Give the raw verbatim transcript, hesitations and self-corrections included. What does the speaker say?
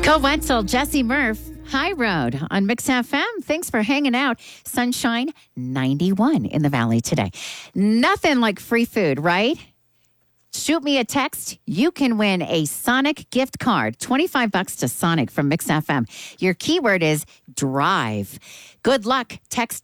Go Wetzel, Jesse Murph, High Road on Mix F M. Thanks for hanging out. Sunshine ninety-one in the valley today. Nothing like free food, right? Shoot me a text. You can win a Sonic gift card. twenty-five bucks to Sonic from Mix F M. Your keyword is drive. Good luck. Text